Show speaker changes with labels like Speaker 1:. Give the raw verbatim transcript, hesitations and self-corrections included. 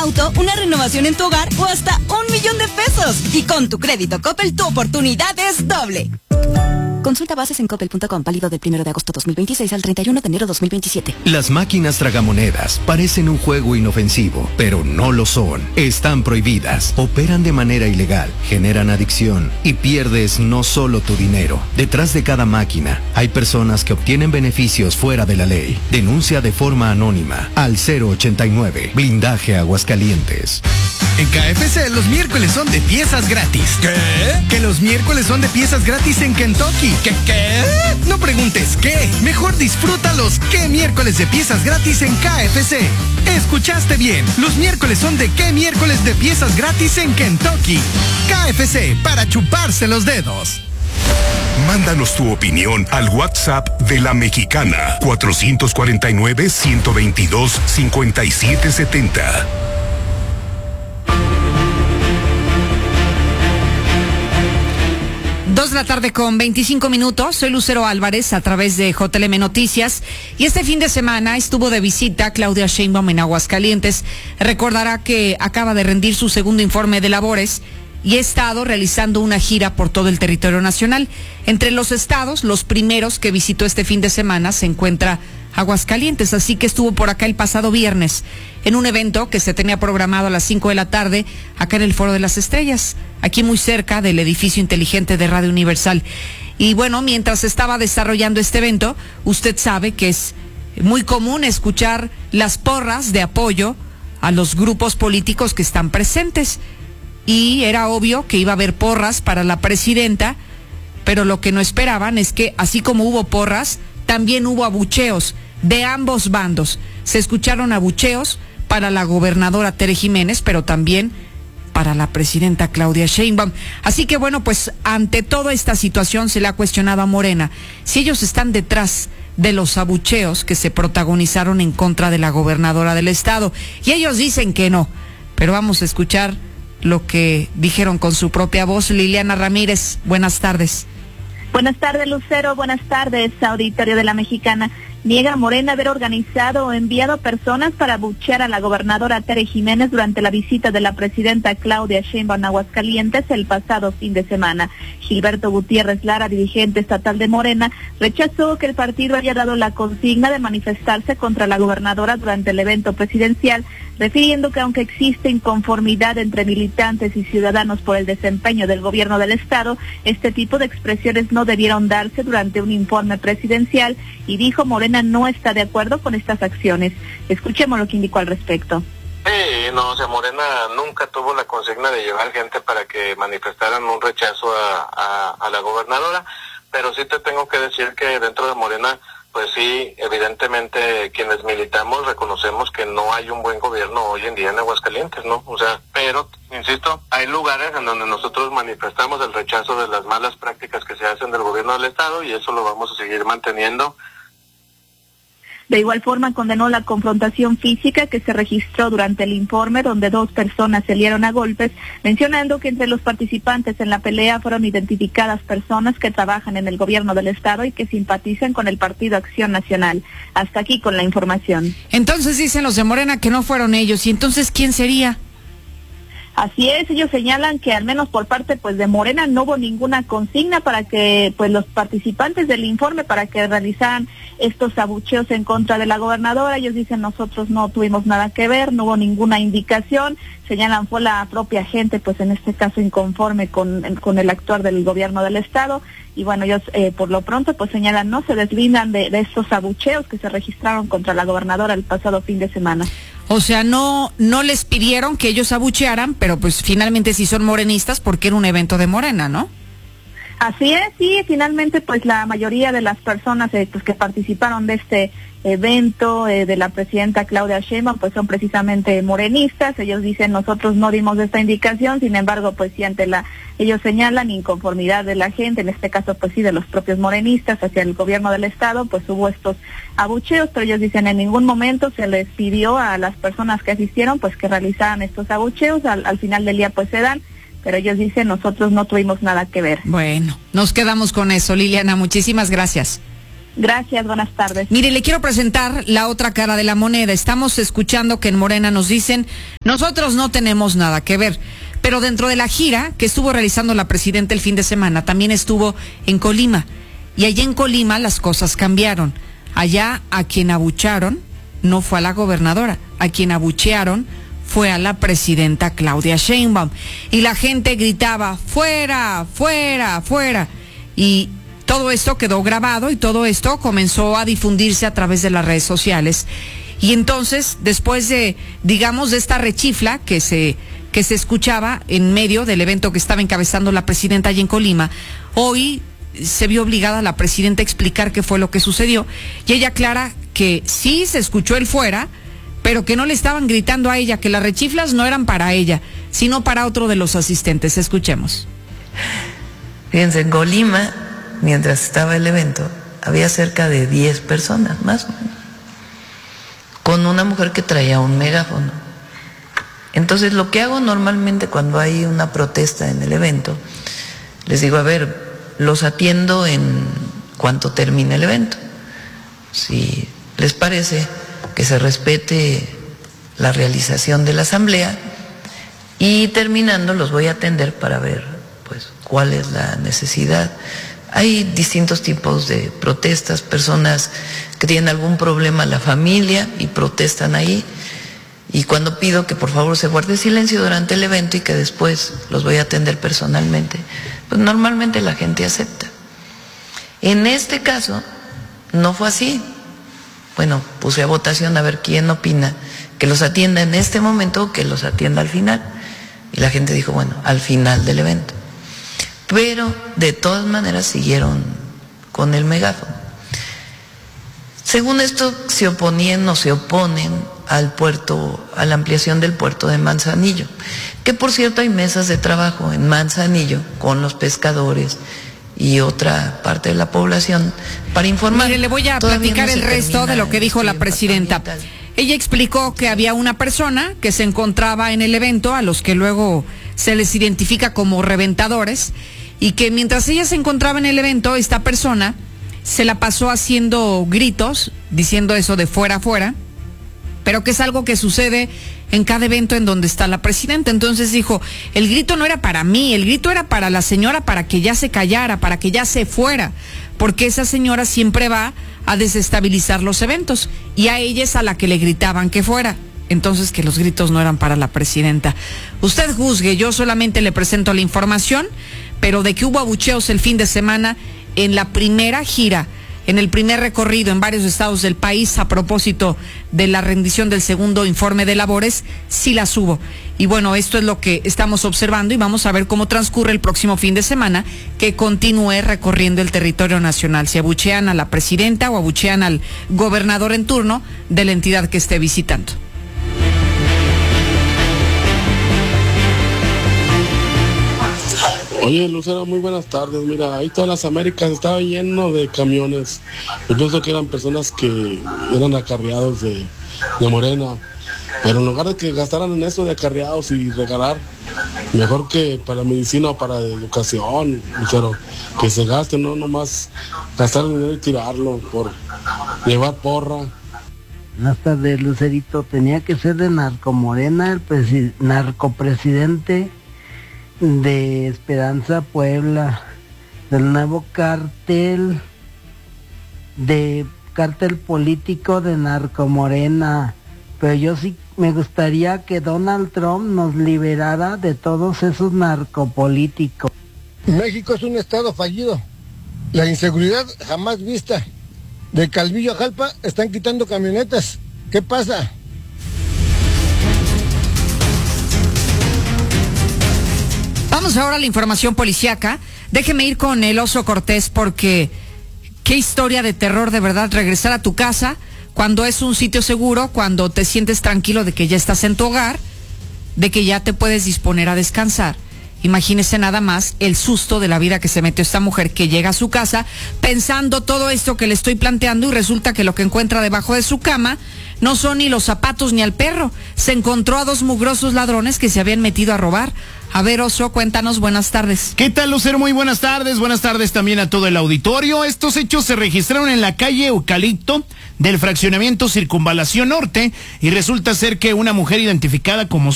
Speaker 1: auto, una renovación en tu hogar o hasta un millón de pesos. Y con tu crédito Coppel, tu oportunidad es doble. Consulta bases en coppel punto com, válido del primero de agosto dos mil veintiséis al treinta y uno de enero dos mil veintisiete.
Speaker 2: Las máquinas tragamonedas parecen un juego inofensivo, pero no lo son. Están prohibidas, operan de manera ilegal, generan adicción y pierdes no solo tu dinero. Detrás de cada máquina hay personas que obtienen beneficios fuera de la ley. Denuncia de forma anónima al cero ochenta y nueve. Blindaje Aguascalientes.
Speaker 3: En K F C los miércoles son de piezas gratis. ¿Qué? Que los miércoles son de piezas gratis en Kentucky. ¿Qué qué? No preguntes qué. Mejor disfruta los qué miércoles de piezas gratis en K F C. Escuchaste bien. Los miércoles son de qué miércoles de piezas gratis en Kentucky. K F C, para chuparse los dedos.
Speaker 4: Mándanos tu opinión al WhatsApp de La Mexicana, cuatrocientos cuarenta y nueve, ciento veintidós, cincuenta y siete setenta.
Speaker 5: Dos de la tarde con veinticinco minutos. Soy Lucero Álvarez a través de J L M Noticias. Y este fin de semana estuvo de visita Claudia Sheinbaum en Aguascalientes. Recordará que acaba de rendir su segundo informe de labores y ha estado realizando una gira por todo el territorio nacional. Entre los estados, los primeros que visitó este fin de semana se encuentra Aguascalientes, así que estuvo por acá el pasado viernes en un evento que se tenía programado a las cinco de la tarde acá en el Foro de las Estrellas, aquí muy cerca del edificio inteligente de Radio Universal. Y bueno, mientras estaba desarrollando este evento, usted sabe que es muy común escuchar las porras de apoyo a los grupos políticos que están presentes. Y era obvio que iba a haber porras para la presidenta, pero lo que no esperaban es que, así como hubo porras, también hubo abucheos de ambos bandos. Se escucharon abucheos para la gobernadora Tere Jiménez, pero también para la presidenta Claudia Sheinbaum. Así que bueno, pues ante toda esta situación se le ha cuestionado a Morena si ellos están detrás de los abucheos que se protagonizaron en contra de la gobernadora del estado. Y ellos dicen que no, pero vamos a escuchar lo que dijeron con su propia voz. Liliana Ramírez, buenas tardes.
Speaker 6: Buenas tardes, Lucero. Buenas tardes, auditorio de La Mexicana. Niega Morena haber organizado o enviado personas para abuchear a la gobernadora Tere Jiménez durante la visita de la presidenta Claudia Sheinbaum a Aguascalientes el pasado fin de semana. Gilberto Gutiérrez Lara, dirigente estatal de Morena, rechazó que el partido haya dado la consigna de manifestarse contra la gobernadora durante el evento presidencial, refiriendo que aunque existe inconformidad entre militantes y ciudadanos por el desempeño del gobierno del estado, este tipo de expresiones no debieron darse durante un informe presidencial, y dijo Morena no está de acuerdo con estas acciones. Escuchemos lo que indicó al respecto.
Speaker 7: Sí, no, o sea, Morena nunca tuvo la consigna de llevar gente para que manifestaran un rechazo a, a, a la gobernadora, pero sí te tengo que decir que dentro de Morena, pues sí, evidentemente quienes militamos reconocemos que no hay un buen gobierno hoy en día en Aguascalientes, ¿no? O sea, pero, insisto, hay lugares en donde nosotros manifestamos el rechazo de las malas prácticas que se hacen del gobierno del estado, y eso lo vamos a seguir manteniendo.
Speaker 6: De igual forma, condenó la confrontación física que se registró durante el informe, donde dos personas se lieron a golpes, mencionando que entre los participantes en la pelea fueron identificadas personas que trabajan en el gobierno del estado y que simpatizan con el Partido Acción Nacional. Hasta aquí con la información.
Speaker 5: Entonces dicen los de Morena que no fueron ellos, ¿y entonces quién sería?
Speaker 6: Así es, ellos señalan que al menos por parte pues de Morena no hubo ninguna consigna para que pues los participantes del informe para que realizaran estos abucheos en contra de la gobernadora. Ellos dicen nosotros no tuvimos nada que ver, no hubo ninguna indicación. Señalan fue la propia gente pues en este caso inconforme con, con el actuar del gobierno del estado. Y bueno, ellos eh, por lo pronto pues señalan no se deslindan de, de estos abucheos que se registraron contra la gobernadora el pasado fin de semana.
Speaker 5: O sea, no no les pidieron que ellos abuchearan, pero pues finalmente sí son morenistas porque era un evento de Morena, ¿no?
Speaker 6: Así es, sí, finalmente pues la mayoría de las personas eh, pues que participaron de este evento eh, de la presidenta Claudia Sheinbaum pues son precisamente morenistas. Ellos dicen nosotros no dimos esta indicación, sin embargo pues sí ante la, ellos señalan inconformidad de la gente, en este caso pues sí de los propios morenistas hacia el gobierno del estado, pues hubo estos abucheos, pero ellos dicen en ningún momento se les pidió a las personas que asistieron pues que realizaran estos abucheos, al, al final del día pues se dan. Pero ellos dicen, nosotros no tuvimos nada que ver.
Speaker 5: Bueno, nos quedamos con eso, Liliana. Muchísimas gracias.
Speaker 6: Gracias, buenas tardes.
Speaker 5: Mire, le quiero presentar la otra cara de la moneda. Estamos escuchando que en Morena nos dicen, nosotros no tenemos nada que ver. Pero dentro de la gira que estuvo realizando la presidenta el fin de semana, también estuvo en Colima. Y allá en Colima las cosas cambiaron. Allá a quien abucharon no fue a la gobernadora, a quien abuchearon fue a la presidenta Claudia Sheinbaum. Y la gente gritaba, fuera, fuera, fuera. Y todo esto quedó grabado y todo esto comenzó a difundirse a través de las redes sociales. Y entonces, después de, digamos, de esta rechifla que se, que se escuchaba en medio del evento que estaba encabezando la presidenta allí en Colima, hoy se vio obligada la presidenta a explicar qué fue lo que sucedió. Y ella aclara que sí se escuchó el fuera, pero que no le estaban gritando a ella, que las rechiflas no eran para ella, sino para otro de los asistentes. Escuchemos.
Speaker 8: Fíjense, en Colima, mientras estaba el evento, había cerca de diez personas, más o menos, con una mujer que traía un megáfono. Entonces, lo que hago normalmente cuando hay una protesta en el evento, les digo, a ver, los atiendo en cuanto termine el evento. Si les parece, que se respete la realización de la asamblea, y terminando los voy a atender para ver pues cuál es la necesidad. Hay distintos tipos de protestas, personas que tienen algún problema en la familia y protestan ahí, y cuando pido que por favor se guarde silencio durante el evento y que después los voy a atender personalmente, pues normalmente la gente acepta. En este caso no fue así. Bueno, puse a votación a ver quién opina que los atienda en este momento o que los atienda al final. Y la gente dijo, bueno, al final del evento. Pero de todas maneras siguieron con el megáfono. Según esto, se oponían o se oponen al puerto, a la ampliación del puerto de Manzanillo. Que por cierto hay mesas de trabajo en Manzanillo con los pescadores y otra parte de la población para informar.
Speaker 5: Mire, le voy a platicar no el resto de lo que dijo la presidenta. Ella explicó que había una persona que se encontraba en el evento, a los que luego se les identifica como reventadores, y que mientras ella se encontraba en el evento, esta persona se la pasó haciendo gritos, diciendo eso de fuera, fuera, pero que es algo que sucede en cada evento en donde está la presidenta. Entonces dijo, el grito no era para mí, el grito era para la señora, para que ya se callara, para que ya se fuera, porque esa señora siempre va a desestabilizar los eventos, y a ella es a la que le gritaban que fuera. Entonces que los gritos no eran para la presidenta. Usted juzgue, yo solamente le presento la información, pero de que hubo abucheos el fin de semana en la primera gira, en el primer recorrido en varios estados del país a propósito de la rendición del segundo informe de labores, sí las hubo. Y bueno, esto es lo que estamos observando y vamos a ver cómo transcurre el próximo fin de semana, que continúe recorriendo el territorio nacional. Si abuchean a la presidenta o abuchean al gobernador en turno de la entidad que esté visitando.
Speaker 9: Oye, Lucero, muy buenas tardes. Mira, ahí todas las Américas estaba lleno de camiones. Yo pienso que eran personas que eran acarreados de, de Morena. Pero en lugar de que gastaran en eso de acarreados y regalar, mejor que para medicina o para educación, Lucero, que se gasten, no nomás gastar el dinero y tirarlo por llevar porra.
Speaker 10: Buenas tardes, Lucerito. Tenía que ser de Narcomorena, el presi- narcopresidente de Esperanza Puebla, del nuevo cártel, de cártel político de Narcomorena. Pero yo sí me gustaría que Donald Trump nos liberara de todos esos narcopolíticos.
Speaker 11: México es un estado fallido. La inseguridad jamás vista. De Calvillo a Jalpa están quitando camionetas. ¿Qué pasa?
Speaker 5: Vamos ahora a la información policíaca. Déjeme ir con el Oso Cortés, porque qué historia de terror, de verdad, regresar a tu casa cuando es un sitio seguro, cuando te sientes tranquilo de que ya estás en tu hogar, de que ya te puedes disponer a descansar, Imagínese nada más el susto de la vida que se metió esta mujer que llega a su casa pensando todo esto que le estoy planteando y resulta que lo que encuentra debajo de su cama no son ni los zapatos ni al perro. Se encontró a dos mugrosos ladrones que se habían metido a robar. A ver, Oso, cuéntanos, buenas tardes.
Speaker 12: ¿Qué tal, Lucero? Muy buenas tardes. Buenas tardes también a todo el auditorio. Estos hechos se registraron en la calle Eucalipto del fraccionamiento Circunvalación Norte y resulta ser que una mujer identificada como